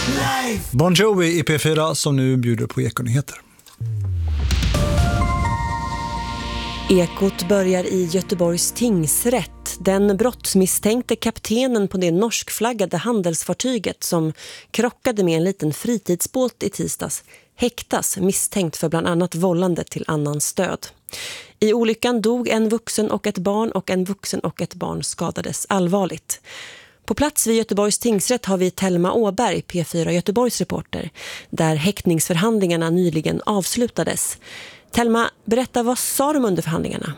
Bon Jovi i P4 som nu bjuder på Ekonyheter. Ekot börjar i Göteborgs tingsrätt. Den brottsmisstänkte kaptenen på det norskflaggade handelsfartyget som krockade med en liten fritidsbåt i tisdags häktas misstänkt för bland annat vållande till annans död. I olyckan dog en vuxen och ett barn och en vuxen och ett barn skadades allvarligt. På plats vid Göteborgs tingsrätt har vi Thelma Åberg, P4 Göteborgs reporter, där häktningsförhandlingarna nyligen avslutades. Thelma, berätta, vad sa de under förhandlingarna?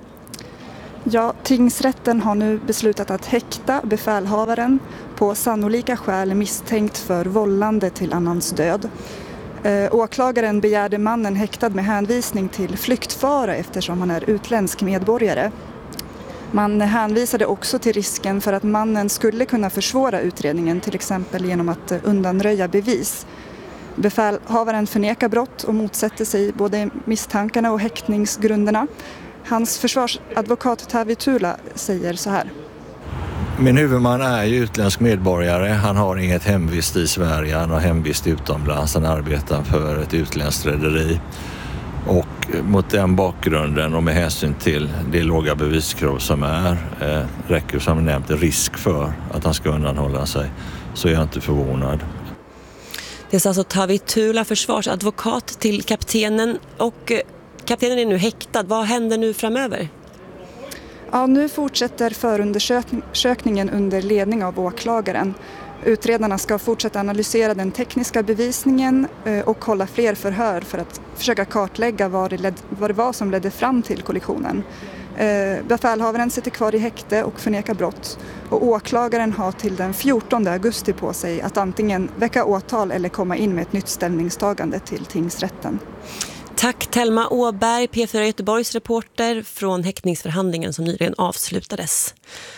Ja, tingsrätten har nu beslutat att häkta befälhavaren på sannolika skäl misstänkt för vållande till annans död. Åklagaren begärde mannen häktad med hänvisning till flyktfara eftersom han är utländsk medborgare. Man hänvisade också till risken för att mannen skulle kunna försvåra utredningen, till exempel genom att undanröja bevis. Befälhavaren förnekar brott och motsätter sig både misstankarna och häktningsgrunderna. Hans försvarsadvokat Tavi Tula säger så här. Min huvudman är ju utländsk medborgare. Han har inget hemvist i Sverige. Han har hemvist utomlands. Han arbetar för ett utländskt rederi. Och mot den bakgrunden och med hänsyn till det låga beviskrav som räcker som nämnt risk för att han ska undanhålla sig, så är jag inte förvånad. Det är alltså Tavi Tula, försvarsadvokat till kaptenen, och kaptenen är nu häktad. Vad händer nu framöver? Ja, nu fortsätter förundersökningen under ledning av åklagaren. Utredarna ska fortsätta analysera den tekniska bevisningen och hålla fler förhör för att försöka kartlägga vad det var som ledde fram till kollisionen. Befälhavaren sitter kvar i häkte och förnekar brott, och åklagaren har till den 14 augusti på sig att antingen väcka åtal eller komma in med ett nytt ställningstagande till tingsrätten. Tack Thelma Åberg, P4 Göteborgs reporter från häktningsförhandlingen som nyligen avslutades.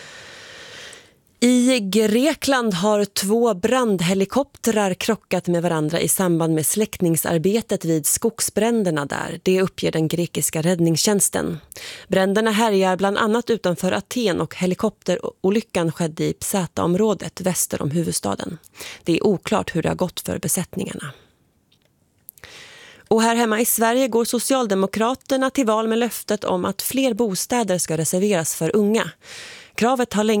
I Grekland har 2 brandhelikoptrar krockat med varandra i samband med släckningsarbetet vid skogsbränderna där. Det uppger den grekiska räddningstjänsten. Bränderna härjar bland annat utanför Aten och helikopterolyckan skedde i Psata-området väster om huvudstaden. Det är oklart hur det har gått för besättningarna. Och här hemma i Sverige går Socialdemokraterna till val med löftet om att fler bostäder ska reserveras för unga. Kravet har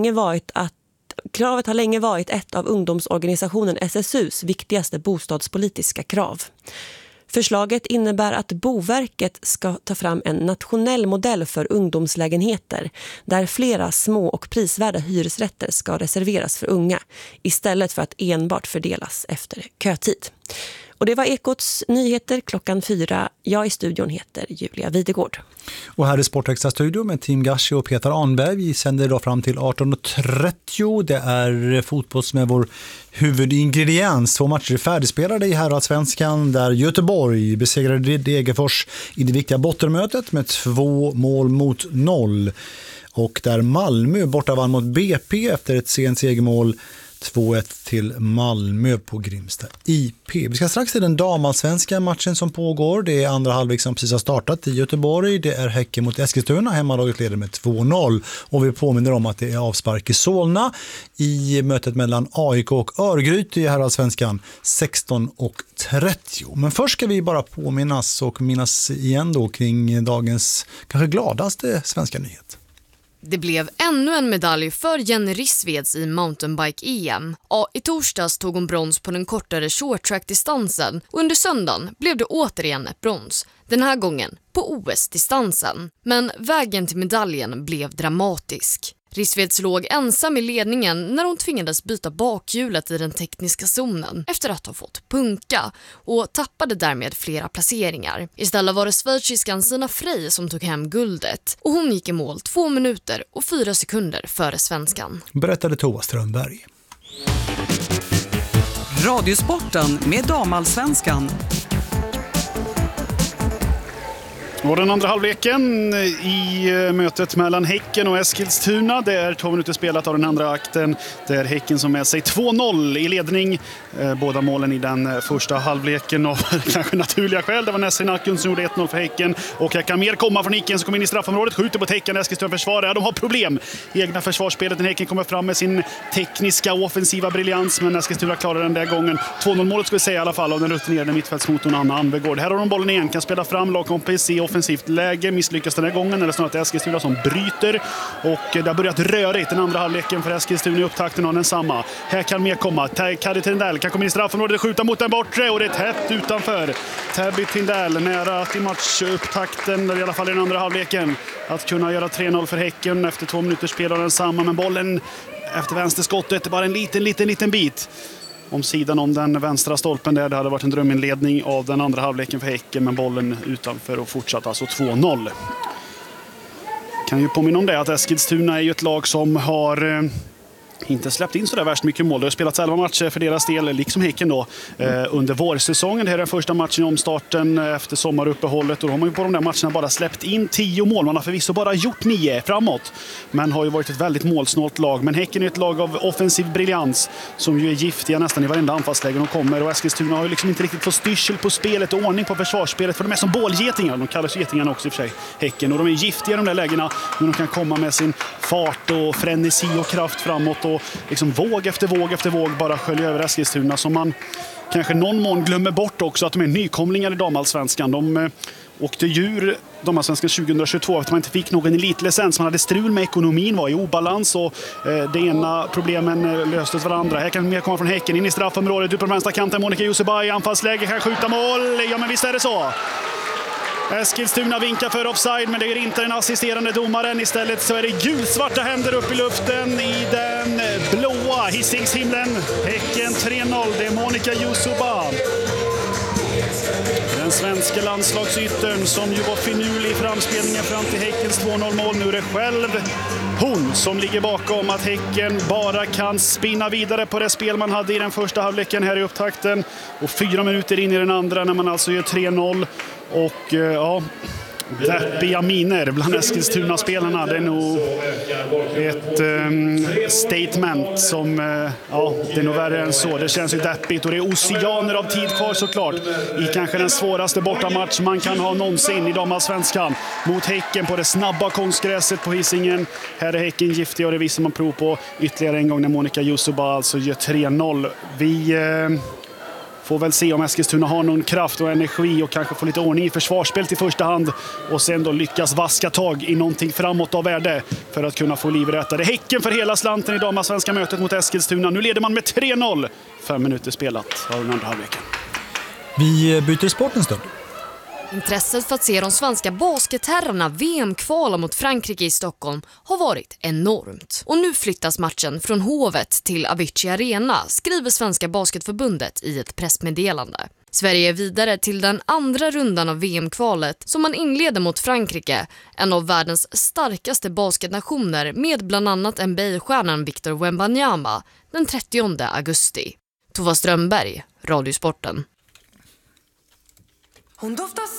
länge varit ett av ungdomsorganisationen SSUs viktigaste bostadspolitiska krav. Förslaget innebär att Boverket ska ta fram en nationell modell för ungdomslägenheter där flera små och prisvärda hyresrätter ska reserveras för unga istället för att enbart fördelas efter kötid. Och det var Ekots nyheter klockan 4. Jag i studion heter Julia Videgård. Och här är Sportextra studio med Tim Gashi och Peter Arnberg. Vi sänder idag fram till 18.30. Det är fotboll som är vår huvudingrediens. 2 matcher är färdigspelade i herrallsvenskan där Göteborg besegrade Degerfors i det viktiga bottenmötet med 2-0. Och där Malmö borta vann mot BP efter ett sent segermål 2-1 till Malmö på Grimsta IP. Vi ska strax till den damallsvenska matchen som pågår. Det är andra halvlek som precis har startat i Göteborg. Det är Häcken mot Eskilstuna. Hemmalaget leder med 2-0. Och vi påminner om att det är avspark i Solna i mötet mellan AIK och Örgryte i herrallsvenskan 16:30. Men först ska vi bara minnas igen då kring dagens kanske gladaste svenska nyhet. Det blev ännu en medalj för Jenny Rissveds i mountainbike-EM. I torsdags tog hon brons på den kortare short-track-distansen och under söndagen blev det återigen ett brons. Den här gången på OS-distansen. Men vägen till medaljen blev dramatisk. Rissveds låg ensam i ledningen när hon tvingades byta bakhjulet i den tekniska zonen efter att ha fått punka och tappade därmed flera placeringar. Istället var det schweiziskan Sina Frey som tog hem guldet och hon gick i mål 2 minuter och 4 sekunder före svenskan. Berättade Tova Strömberg. Radiosporten med damallsvenskan. Och den andra halvleken i mötet mellan Häcken och Eskilstuna. Det är 2 minuter spelat av den andra akten. Det är Häcken som med sig 2-0 i ledning. Båda målen i den första halvleken av kanske naturliga skäl. Det var Nesrin Akun som gjorde 1-0 för Häcken. Och här kan mer komma från Häcken som kommer in i straffområdet. Skjuter på Häcken, Eskilstuna försvarar. De har problem i egna försvarsspelet. Den Häcken kommer fram med sin tekniska och offensiva briljans. Men Eskilstuna klarar den där gången. 2-0-målet ska vi säga i alla fall av den rutinerade mittfältsmotorn Anna Anvegård. Här har de bollen igen, kan spela fram lagkompis i offensivt läge, misslyckas den här gången, eller snarare Eskilstuna som bryter, och det har börjat rörigt den andra halvleken för Eskilstuna i upptakten av densamma. Här kan mer komma, Kari Tindell kan komma in i straffområdet och skjuta mot den bortre, och det är tätt utanför. Täby Tindell nära att i matchupptakten, eller i alla fall i den andra halvleken, att kunna göra 3-0 för Häcken efter 2 minuter spel av densamma, men bollen efter vänsterskottet är bara en liten bit om sidan om den vänstra stolpen där. Det hade varit en dröminledning av den andra halvleken för Häcken, men bollen utanför och fortsatt alltså 2-0. Kan ju påminna om det att Eskilstuna är ju ett lag som har inte släppt in så där värst mycket mål. Det har spelats 11 matcher för deras del, liksom Häcken då, under vårsäsongen. Det här är den första matchen i omstarten efter sommaruppehållet, och då har man ju på de där matcherna bara släppt in 10 mål. Man har förvisso bara gjort 9 framåt, men har ju varit ett väldigt målsnålt lag. Men Häcken är ett lag av offensiv briljans som ju är giftiga nästan i varenda anfallsläge de kommer, och Eskilstuna har ju liksom inte riktigt fått styrsel på spelet och ordning på försvarsspelet, för de är som bålgetingar. De kallas getingarna också i och för sig, Häcken, och de är giftiga i de där lägena, men de kan komma med sin fart och frenesi och kraft framåt och liksom våg efter våg bara skölja över Eskilstuna, som man kanske någon mån glömmer bort också att de är nykomlingar i damallsvenskan. De åkte ur damallsvenskan 2022 efter man inte fick någon elitlicens. Man hade strul med ekonomin, var i obalans, och det ena problemen löstes varandra. Här kan mer komma från Häcken in i straffområdet, ut på den vänstra kanten. Monica Jusubaj i anfallsläge, kan skjuta mål. Ja, men visst är det så. Eskilstuna vinkar för offside, men det är inte den assisterande domaren. Istället så är det gulsvarta händer upp i luften i den blåa Hisingshimlen. Häcken 3-0, det är Monica Jusubaj, den svenska landslagsyttern som ju var finurlig i framspelningen fram till Häckens 2-0-mål. Nu är det själv hon som ligger bakom att Häcken bara kan spinna vidare på det spel man hade i den första halvleken här i upptakten. Och 4 minuter in i den andra när man alltså gör 3-0. Och ja, deppiga miner bland Eskilstuna-spelarna. Det är nog ett statement som, ja, det är nog värre än så. Det känns ju deppigt, och det är oceaner av tid kvar såklart i kanske den svåraste bortamatch man kan ha någonsin i damallsvenskan mot Häcken på det snabba konstgräset på Hisingen. Här är Häcken giftig, och det visar man prov på ytterligare en gång när Monica Jusubaj alltså gör 3-0. Vi får väl se om Eskilstuna har någon kraft och energi och kanske få lite ordning i försvarsspelet i första hand, och sen då lyckas vaska tag i någonting framåt av värde för att kunna få liv i detta. Det är Häcken för hela slanten i damallsvenska mötet mot Eskilstuna. Nu leder man med 3-0. 5 minuter spelat av den andra halvleken. Vi byter sport en stund. Intresset för att se de svenska basketherrarna VM-kvala mot Frankrike i Stockholm har varit enormt. Och nu flyttas matchen från Hovet till Avicii Arena, skriver Svenska Basketförbundet i ett pressmeddelande. Sverige är vidare till den andra rundan av VM-kvalet som man inleder mot Frankrike, en av världens starkaste basketnationer, med bland annat NBA-stjärnan Victor Wembanyama den 30 augusti. Tova Strömberg, Radiosporten. Hon doftar